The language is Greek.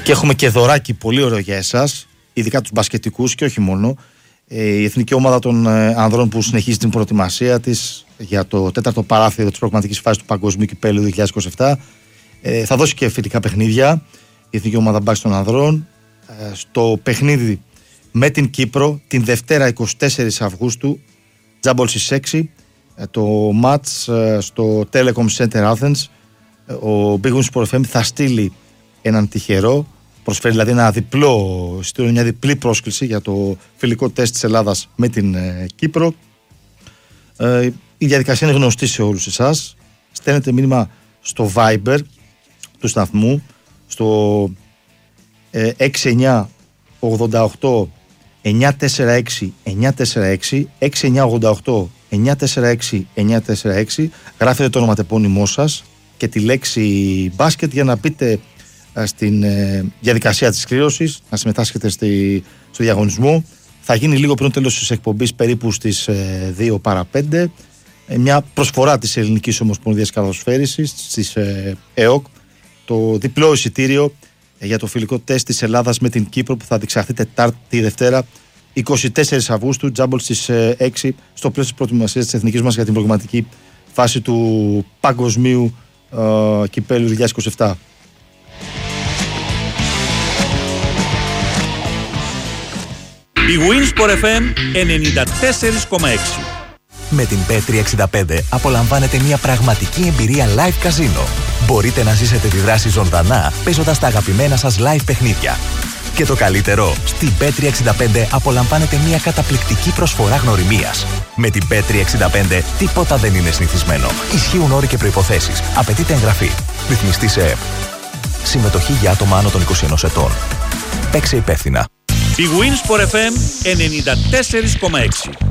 Και έχουμε και δωράκι πολύ ωραίο για εσάς, ειδικά τους μπασκετικούς και όχι μόνο. Η εθνική ομάδα των ανδρών που συνεχίζει την προετοιμασία της για το τέταρτο παράθυρο της προγραμματικής φάσης του Παγκοσμίου Κυπέλλου 2027 θα δώσει και φιλικά παιχνίδια η εθνική ομάδα μπάσκετ των ανδρών στο παιχνίδι με την Κύπρο την Δευτέρα 24 Αυγούστου, Τζάμπολ στις 6, το μάτς στο Telecom Center Athens. Ο Big Win Sport FM θα στείλει έναν τυχερό, προσφέρει δηλαδή μια διπλή πρόσκληση για το φιλικό τεστ της Ελλάδας με την Κύπρο. Η διαδικασία είναι γνωστή σε όλους εσάς. Στέλνετε μήνυμα στο Viber του σταθμού στο 6988 946 946 6988 946 946. Γράφετε το ονοματεπώνυμό σας και τη λέξη μπάσκετ για να μπείτε στην διαδικασία της κλήρωσης, να συμμετάσχετε στο διαγωνισμό. Θα γίνει λίγο πριν το τέλος της εκπομπής, περίπου στις 2 παρά 5. Μια προσφορά της Ελληνικής Ομοσπονδίας Καλαθοσφαίρισης, της ΕΟΚ, το διπλό εισιτήριο για το φιλικό τεστ της Ελλάδας με την Κύπρο που θα διεξαχθεί Τετάρτη Δευτέρα 24 Αυγούστου, Τζάμπολ στις 6, στο πλαίσιο της προετοιμασίας της εθνικής μας για την προγραμματική φάση του Παγκοσμίου Κυπέλλου 2027. Η Win Sport FM 94,6. Με την Bet365 απολαμβάνετε μια πραγματική εμπειρία live καζίνο. Μπορείτε να ζήσετε τη δράση ζωντανά παίζοντας τα αγαπημένα σας live παιχνίδια. Και το καλύτερο, στην Bet365 απολαμβάνετε μια καταπληκτική προσφορά γνωριμίας. Με την Bet365 τίποτα δεν είναι συνηθισμένο. Ισχύουν όροι και προϋποθέσεις. Απαιτείται εγγραφή. Ρυθμιστή σε ΕΕΠ. Συμμετοχή για άτομα άνω των 21 ετών. Παίξε υπεύθυνα. Η Win Sport FM 94,6.